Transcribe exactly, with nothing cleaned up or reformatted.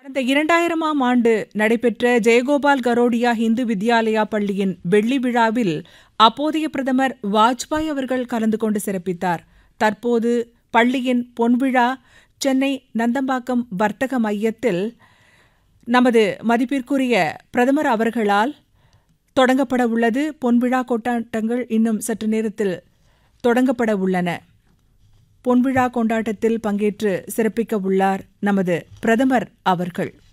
கடந்த இரண்டாயிரமாம் ஆண்டு நடைபெற்ற ஜெயகோபால் கரோடியா இந்து வித்யாலயா பள்ளியின் வெள்ளி விழாவில் அப்போதைய பிரதமர் வாஜ்பாய் அவர்கள் கலந்து கொண்டு சிறப்பித்தார். தற்போது பள்ளியின் பொன்விழா சென்னை நந்தம்பாக்கம் வர்த்தக மையத்தில் நமது மதிப்பிற்குரிய பிரதமர் அவர்களால் தொடங்கப்பட உள்ளது. பொன்விழா கொண்டாட்டங்கள் இன்னும் சற்று நேரத்தில் தொடங்கப்பட உள்ளன. பொன்விழா கொண்டாட்டத்தில் பங்கேற்று சிறப்பிக்க உள்ளார் நமது பிரதமர் அவர்கள்.